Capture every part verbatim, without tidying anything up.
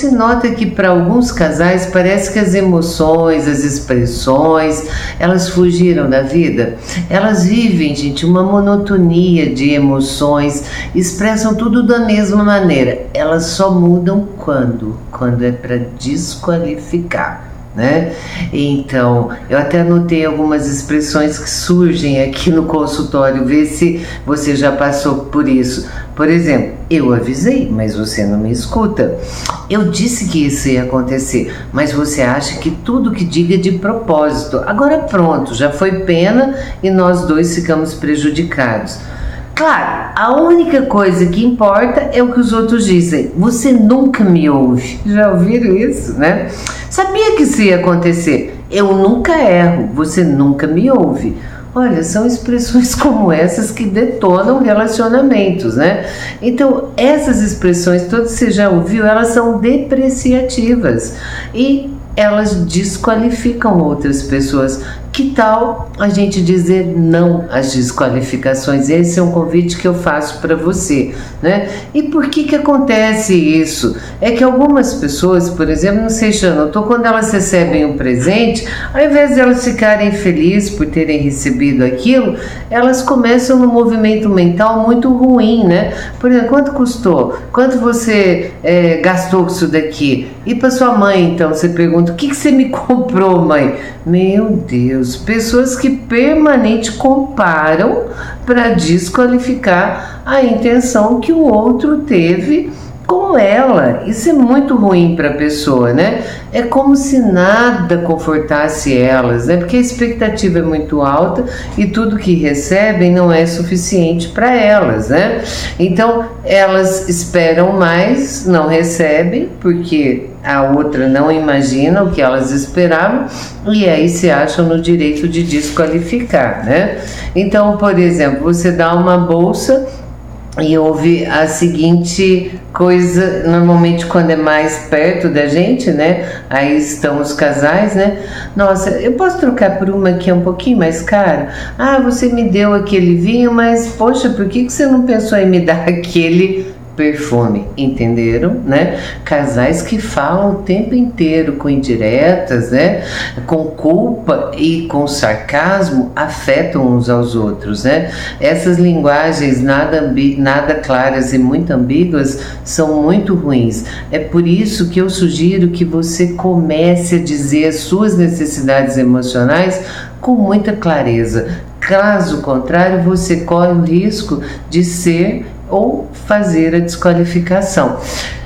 você nota que para alguns casais parece que as emoções, as expressões, elas fugiram da vida. Elas vivem, gente, uma monotonia de emoções, expressam tudo da mesma maneira. Elas só mudam quando? Quando é para desqualificar. Né? Então, eu até anotei algumas expressões que surgem aqui no consultório, ver se você já passou por isso. Por exemplo, eu avisei, mas você não me escuta. Eu disse que isso ia acontecer, mas você acha que tudo que diga é de propósito. Agora pronto, já foi pena e nós dois ficamos prejudicados. Claro, a única coisa que importa é o que os outros dizem. Você nunca me ouve. Já ouviram isso, né? Sabia que isso ia acontecer. Eu nunca erro. Você nunca me ouve. Olha, são expressões como essas que detonam relacionamentos, né? Então, essas expressões, todas que você já ouviu, elas são depreciativas e elas desqualificam outras pessoas. Que tal a gente dizer não às desqualificações? Esse é um convite que eu faço para você, né? E por que que acontece isso? É que algumas pessoas, por exemplo, não sei se já notou, quando elas recebem um presente, ao invés de elas ficarem felizes por terem recebido aquilo, elas começam num movimento mental muito ruim, né? Por exemplo, quanto custou? Quanto você é, gastou com isso daqui? E para sua mãe, então, você pergunta, o que que você me comprou, mãe? Meu Deus, pessoas que permanentemente comparam para desqualificar a intenção que o outro teve com ela. Isso é muito ruim para a pessoa, né? É como se nada confortasse elas, né? Porque a expectativa é muito alta e tudo que recebem não é suficiente para elas, né? Então, elas esperam mais, não recebem, porque a outra não imagina o que elas esperavam e aí se acham no direito de desqualificar, né? Então, por exemplo, você dá uma bolsa e houve a seguinte coisa, normalmente quando é mais perto da gente, né? Aí estão os casais, né? Nossa, eu posso trocar por uma que é um pouquinho mais cara? Ah, você me deu aquele vinho, mas poxa, por que que você não pensou em me dar aquele perfume? Entenderam, né? Casais que falam o tempo inteiro com indiretas, né? Com culpa e com sarcasmo, afetam uns aos outros, né? Essas linguagens nada, nada claras e muito ambíguas são muito ruins. É por isso que eu sugiro que você comece a dizer as suas necessidades emocionais com muita clareza. Caso contrário, você corre o risco de ser ou fazer a desqualificação.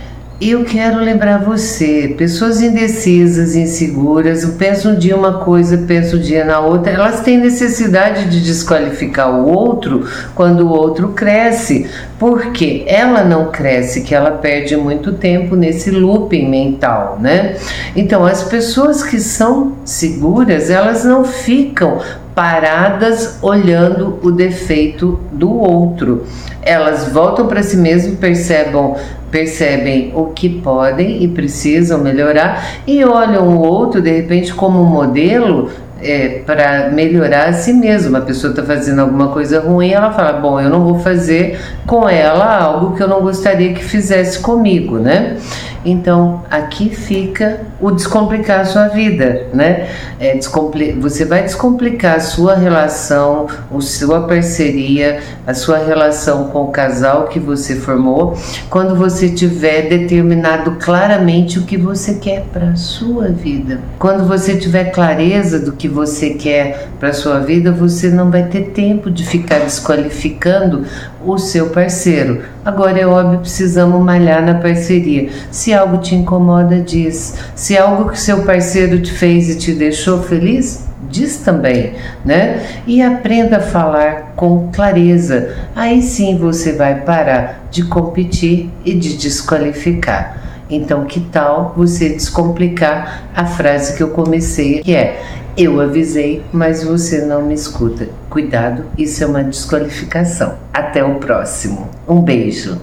Eu quero lembrar você, pessoas indecisas, inseguras, pensam um dia uma coisa, pensam um dia na outra, elas têm necessidade de desqualificar o outro quando o outro cresce, porque ela não cresce, que ela perde muito tempo nesse looping mental, né? Então, as pessoas que são seguras, elas não ficam paradas olhando o defeito do outro. Elas voltam para si mesmas, percebem, percebem o que podem e precisam melhorar e olham o outro, de repente, como um modelo é, para melhorar a si mesma. A pessoa está fazendo alguma coisa ruim, ela fala, bom, eu não vou fazer com ela algo que eu não gostaria que fizesse comigo, né? Então, aqui fica o descomplicar a sua vida, né? É, descompli- você vai descomplicar a sua relação, a sua parceria, a sua relação com o casal que você formou, quando você tiver determinado claramente o que você quer para a sua vida. Quando você tiver clareza do que você quer para a sua vida, você não vai ter tempo de ficar desqualificando o seu parceiro. Agora é óbvio, precisamos malhar na parceria. Se algo te incomoda, diz. Se algo que seu parceiro te fez e te deixou feliz, diz também, né? E aprenda a falar com clareza. Aí sim você vai parar de competir e de desqualificar. Então, que tal você descomplicar a frase que eu comecei, que é: eu avisei, mas você não me escuta. Cuidado, isso é uma desqualificação. Até o próximo. Um beijo.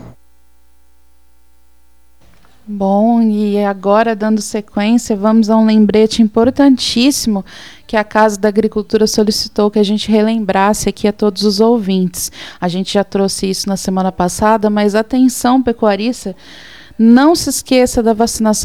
Bom, e agora, dando sequência, vamos a um lembrete importantíssimo que a Casa da Agricultura solicitou que a gente relembrasse aqui a todos os ouvintes. A gente já trouxe isso na semana passada, mas atenção, pecuarista, não se esqueça da vacinação